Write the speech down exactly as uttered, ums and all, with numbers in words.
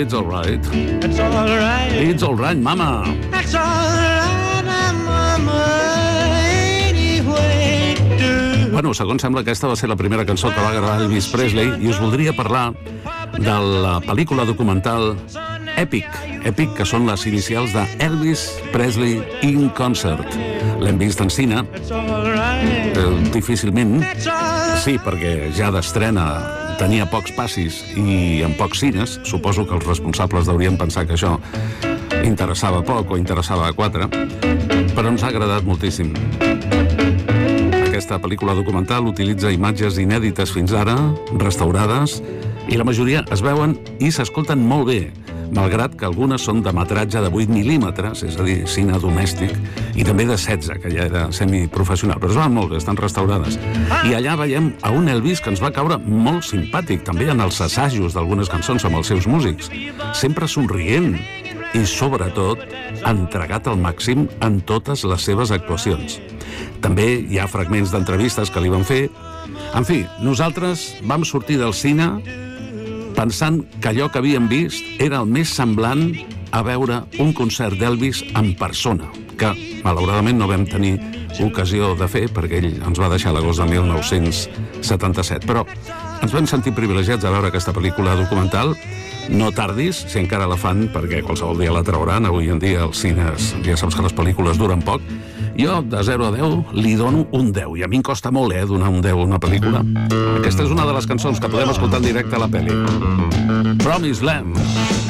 It's all right. It's all right. It's all right, mama. It's all right, mama. Anyway, do. Bueno, segons sembla, aquesta va ser la primera cançó que va gravar Elvis Presley i us voldria parlar de la pel·lícula documental Epic, Epic, que són les inicials de Elvis Presley in Concert. L'hem vist en cine, eh, difícilment, sí, perquè ja d'estrena tenia pocs passis i en pocs cines. Suposo que els responsables deurien pensar que això interessava poc o interessava a quatre, però ens ha agradat moltíssim. Aquesta pel·lícula documental utilitza imatges inèdites fins ara, restaurades, i la majoria es veuen i s'escolten molt bé, malgrat que algunes són de metratge de vuit mil·límetres, és a dir, cine domèstic, i també de setze, que ja era semiprofessional, però es van molt bé, estan restaurades. I allà veiem a un Elvis que ens va caure molt simpàtic, també en els assajos d'algunes cançons amb els seus músics, sempre somrient i, sobretot, entregat al màxim en totes les seves actuacions. També hi ha fragments d'entrevistes que li van fer. En fi, nosaltres vam sortir del cine pensant que allò que havíem vist era el més semblant a veure un concert d'Elvis en persona, que malauradament no vam tenir ocasió de fer perquè ell ens va deixar l'agost de mil nou-cents setanta-set. Però ens vam sentir privilegiats a veure aquesta pel·lícula documental. No tardis, si encara la fan, perquè qualsevol dia la trauran. Avui en dia els cines, ja saps que les pel·lícules duren poc. Jo, de zero a deu, li dono un deu. I a mi em costa molt, eh, donar un deu a una pel·lícula. Aquesta és una de les cançons que podem escoltar en directe a la pel·li. Promised Land.